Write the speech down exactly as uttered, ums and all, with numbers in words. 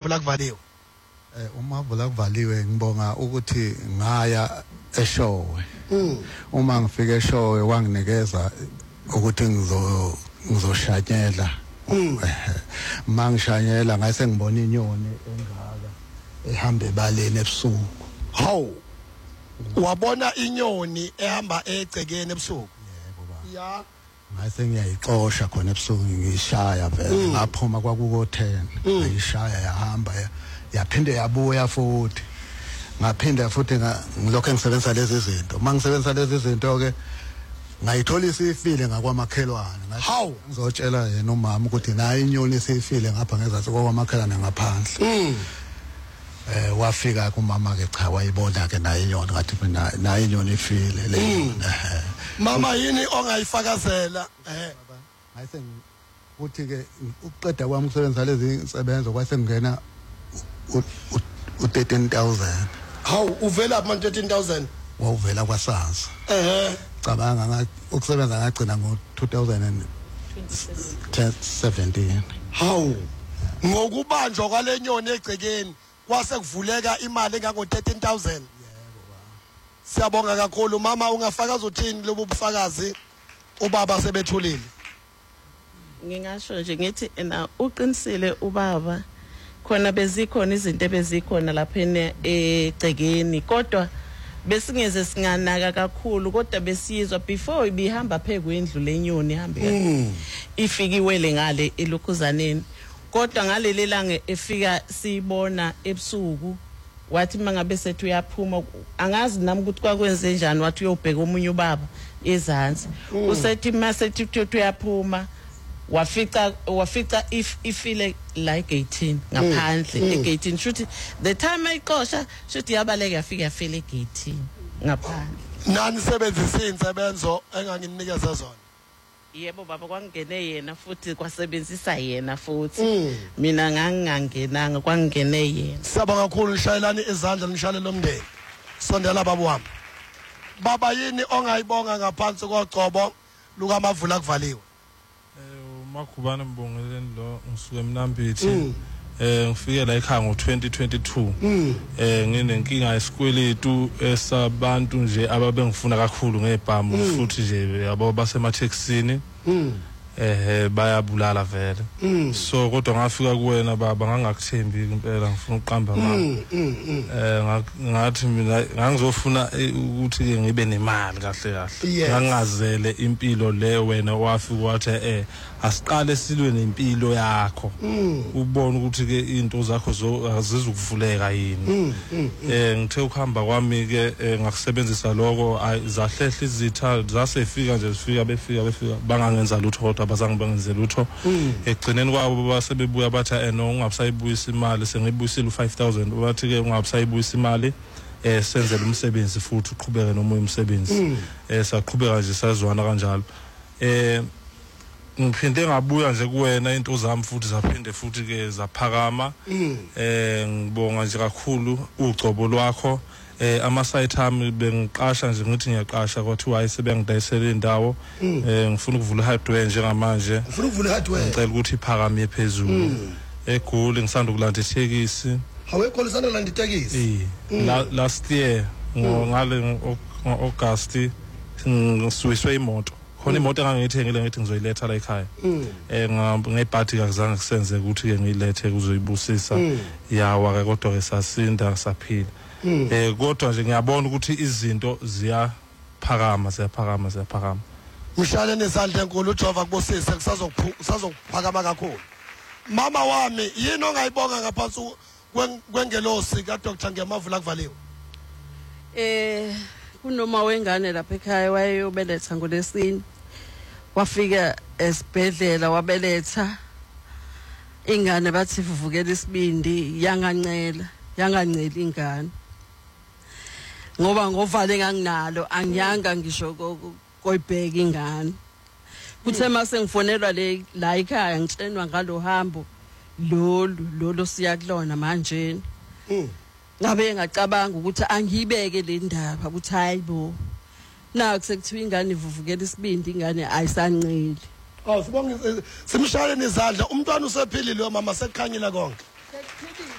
umavula kuvaliwe eh umavula kuvaliwe ngibonga ukuthi ngaya eShowe uma ngifika eShowe wanginikeza ukuthi ngizo ngizoshanyela mangishanyela ngase ngibona inyoni engaka ehamba ebaleni ebusuku hawu wabona inyoni ehamba egcekeni ebusuku yebo baba ya ngase ngiyayixosha khona ebusuku ngishaya vele ngaphuma kwakuko ten ngishaya yahamba yaphinde yabuya futhi ngaphinda futhi ngilokho ngisebenza lezi zinto mangisebenza lezi zinto ke ngayithola isifile ngakwamakhelwane hawu ngizotshela yena umama ukuthi nayo inyoni isifile ngapha ngezathu kwamakhelwane ngaphandle eh wafika kumama ke cha wayibona ke nayo inyoni ngathi mina nayo inyoni ifile le mama yini ongayifakazela eh ngayise ukuthi ke uqeda kwami ukusebenza lezi insebenzo kwase ngena u thirteen thousand hawu uvela ma thirteen thousand wawuvela kwaSARS eh cabanga ngathi ukusebenza ngagcina ngo two thousand seventeen hawu ngokubanjwa kwalenyoni egcekeni kwase kuvuleka imali engango thirteen thousand yebo ba siyabonga kakhulu mama ungafakaza uthini lobu bufakazi ubaba sebethulile ngingasho nje ngithi na uqinisile ubaba khona bezikhona izinto ebezikhona lapha egcekeni kodwa besingeze singanaka kakhulu kodwa besizwa before ibihamba phekwendlu lenyoni ihambe ifikiwele ngale elokhuzaneni kodwa ngaleli langa efika sibona ebusuku wathi mangabe sethu uyaphuma angazi nami ukuthi kwakwenze njani wathi uyobheka omunye ubaba ezantsi usethi masethi uthu uyaphuma wafica wafica if ifile like eighteen ngaphandle egate shuthi the time ayixosha shuthi yabaleka yafika yafela egate ngaphandle nani sebenzisa insebenzo enganginikeza zona yebo baba kwangene yena futhi kwasebenzisa yena futhi mina ngangingangenanga kwangene yena siyabonga kakhulu nishayelani izandla nishayele lomndeni sondela baba wami baba yini ongayibonga ngaphansi kocobo luka mavula kuvaliwe Makubana Mbongeleni lo ngisuke eMnambithi eh ngifike la ekhaya ngo twenty twenty-two eh nginenkinga yesikweletu esabantu nje ababengifuna kakhulu ngebhamu futhi nje yabo basemathexini eh bayabulala vele so kodwa ngafika kuwena baba ngangakuthembi impela ngifuna uqamba ngami eh ngathi mina ngangizofuna ukuthi ke ngibe nemali kahle kahle ngangazele impilo le wena wafika wathi eh asiqale silwe nempilo yakho ubone ukuthi ke into zakho azizukuvuleka yini eh ngithe ukuhamba kwami ke ngakusebenzisa lokho zahlehla izitha zasefika nje zifika befika befika bangangenza lutho kodwa bazange bangenze lutho egcineni kwabo basebebuya bathi eno ungabusayibuyisa imali sengibuyisile u five thousand bathi ke ungabusayibuyisa imali eh senzele umsebenzi futhi uqhubeke nomoya umsebenzi eh saqhubeka nje sazwana kanjalo eh ngiphinde ngabuya nje kuwena into zami futhi zaphinde futhi ke zaphakama eh ngibonga nje kakhulu ucobo lwakho eh ama site ami bengiqasha nje ngithi ngiyaqasha kwathi wayesebengidayisela indawo eh ngifuna ukuvula hardware njengamanje ngifuna ukuvula hardware ngicela ukuthi iphakame phezulu eGoli ngisanda ukulanda itekisi awekho lisanda ukulanda itekisi last year ngale August ngisuwiswe imoto khona imoto engangiyithengile ngithi ngizoyiletha la ekhaya eh ngebhadi kakuzange kusenze ukuthi ke ngiyilethe kuzoyibusisa yawa ke kodwa ke sasinda saphila eh kodwa nje ngiyabona ukuthi izinto ziyaphakama ziyaphakama ziyaphakama ushale nesandla enkulu uJehova kubusise kusazokuphakama kakhulu mama wami yini ongayibonga ngaphansi kwengelosi ka Doctor Ngemavula kuvaliwe eh kunoma wengane lapha ekhaya wayeyobeletha ngolesini wafika esibhedlela wabeletha ingane bathi vuvukela isibindi yangancela yangancela ingane ngoba ngovale nganginalo angiyanga ngisho koyibheka ingane kuthe mase ngifonelwa le la ekhaya ngitshenwa ngalo hambo lolu lolo siyakulona manje ngabe ngacabanga ukuthi angiyibeke le ndaba ukuthi hayibo naku sekuthiwa ingane ivuvukela isibindi ingane ayisanceli aw sibonge simshayele nezandla umntwana usephilile mama sekukhanyela konke